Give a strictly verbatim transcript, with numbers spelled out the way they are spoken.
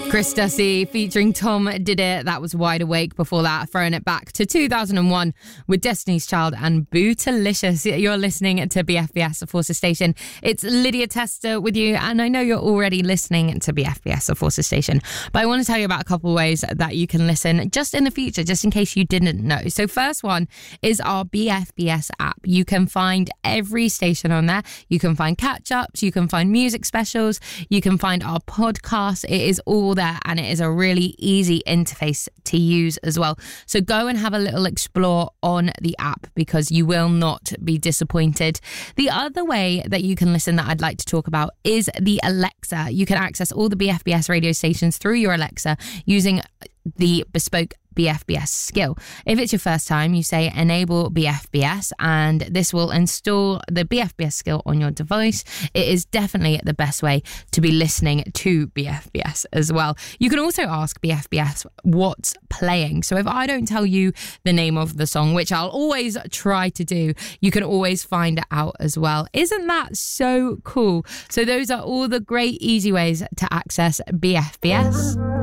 Chris Dussy featuring Tom Did It. That was Wide Awake. Before that, throwing it back to two thousand one with Destiny's Child and Bootylicious. You're listening to B F B S, the Forces Station. It's Lydia Tester with you, and I know you're already listening to B F B S, the Forces Station, but I want to tell you about a couple of ways that you can listen just in the future, just in case you didn't know. So first one is our B F B S app. You can find every station on there. You can find catch-ups, you can find music specials, you can find our podcast. It is all there, and it is a really easy interface to use as well. So go and have a little explore on the app because you will not be disappointed. The other way that you can listen that I'd like to talk about is the Alexa. You can access all the B F B S radio stations through your Alexa using the bespoke B F B S skill. If it's your first time, you say enable B F B S and this will install the B F B S skill on your device. It is definitely the best way to be listening to B F B S as well. You can also ask B F B S what's playing. So if I don't tell you the name of the song, which I'll always try to do, you can always find it out as well. Isn't that so cool? So those are all the great easy ways to access B F B S.